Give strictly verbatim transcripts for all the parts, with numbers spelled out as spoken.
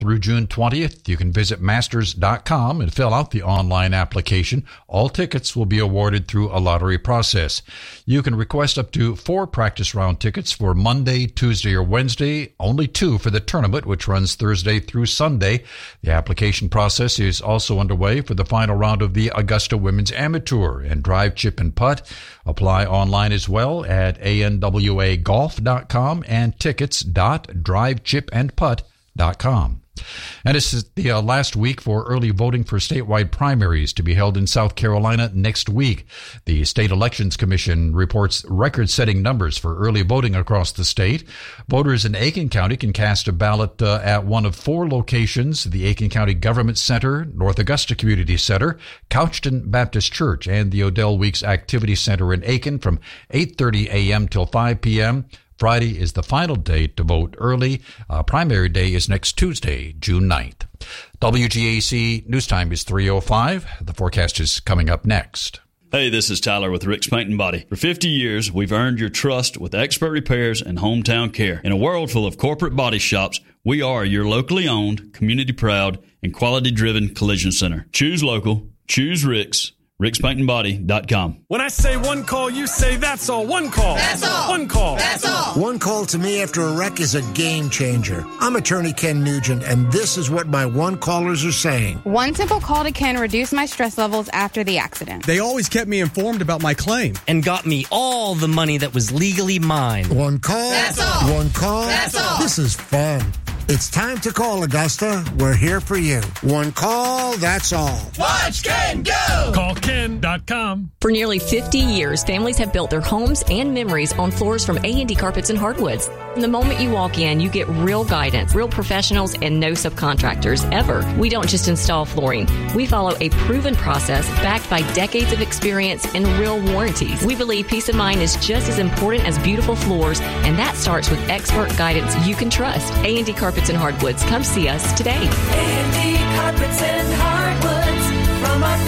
Through June twentieth, you can visit masters dot com and fill out the online application. All tickets will be awarded through a lottery process. You can request up to four practice round tickets for Monday, Tuesday, or Wednesday, only two for the tournament, which runs Thursday through Sunday. The application process is also underway for the final round of the Augusta Women's Amateur and Drive, Chip, and Putt. Apply online as well at A N W A golf dot com and tickets dot drive chip and putt dot com. And this is the uh, last week for early voting for statewide primaries to be held in South Carolina next week. The State Elections Commission reports record-setting numbers for early voting across the state. Voters in Aiken County can cast a ballot uh, at one of four locations: the Aiken County Government Center, North Augusta Community Center, Couchton Baptist Church, and the Odell Weeks Activity Center in Aiken from eight thirty a.m. till five p.m. Friday is the final day to vote early. Uh, primary day is next Tuesday, June ninth. W G A C News Time is three oh five. The forecast is coming up next. Hey, this is Tyler with Rick's Paint and Body. For fifty years, we've earned your trust with expert repairs and hometown care. In a world full of corporate body shops, we are your locally owned, community-proud, and quality-driven collision center. Choose local. Choose Rick's. Ricks Paint and Body dot com. When I say one call, you say that's all. One call. That's all. One call. That's all. One call to me after a wreck is a game changer. I'm attorney Ken Nugent, and this is what my one callers are saying. One simple call to Ken reduced my stress levels after the accident. They always kept me informed about my claim and got me all the money that was legally mine. One call. That's all. One call. That's all. This is fun. It's time to call Augusta. We're here for you. One call, that's all. Watch Ken go! Call Ken dot com. For nearly fifty years, families have built their homes and memories on floors from A and D Carpets and Hardwoods. From the moment you walk in, you get real guidance, real professionals, and no subcontractors, ever. We don't just install flooring. We follow a proven process backed by decades of experience and real warranties. We believe peace of mind is just as important as beautiful floors, and that starts with expert guidance you can trust. A and D Carpets and Hardwoods. Come see us today. A and D Carpets and Hardwoods, from our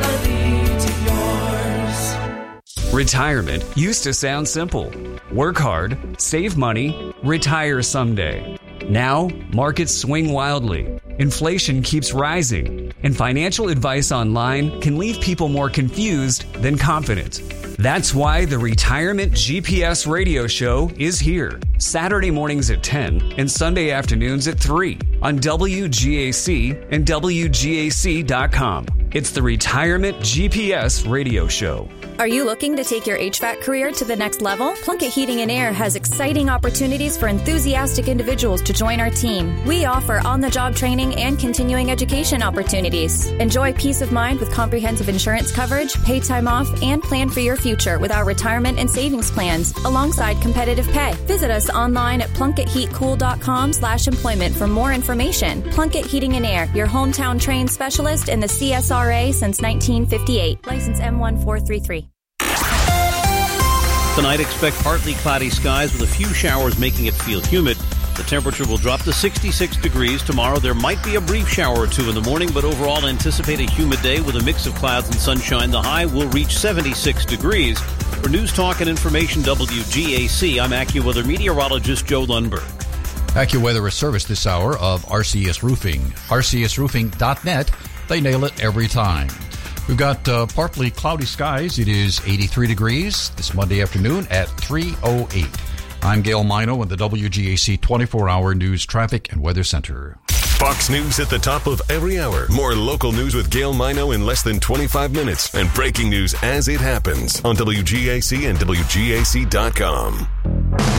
family to yours. Retirement used to sound simple. Work hard, save money, retire someday. Now, markets swing wildly. Inflation keeps rising, and financial advice online can leave people more confused than confident. That's why the Retirement G P S radio show is here. Saturday mornings at ten and Sunday afternoons at three on W G A C and W G A C dot com. It's the Retirement G P S radio show. Are you looking to take your H V A C career to the next level? Plunkett Heating and Air has exciting opportunities for enthusiastic individuals to join our team. We offer on-the-job training and continuing education opportunities. Enjoy peace of mind with comprehensive insurance coverage, paid time off, and plan for your future with our retirement and savings plans, alongside competitive pay. Visit us online at plunkett heat cool dot com slash employment for more information. Plunkett Heating and Air, your hometown trained specialist in the C S R A since nineteen fifty-eight. License M one four three three. Tonight, expect partly cloudy skies with a few showers making it feel humid. The temperature will drop to sixty-six degrees. Tomorrow, there might be a brief shower or two in the morning, but overall anticipate a humid day with a mix of clouds and sunshine. The high will reach seventy-six degrees. For News Talk and Information W G A C, I'm AccuWeather meteorologist Joe Lundberg. AccuWeather is service this hour of R C S Roofing. R C S roofing dot net. They nail it every time. We've got uh, partly cloudy skies. It is eighty-three degrees this Monday afternoon at three oh eight. I'm Gail Mino in the W G A C twenty-four hour News Traffic and Weather Center. Fox News at the top of every hour. More local news with Gail Mino in less than twenty-five minutes. And breaking news as it happens on W G A C and W G A C dot com.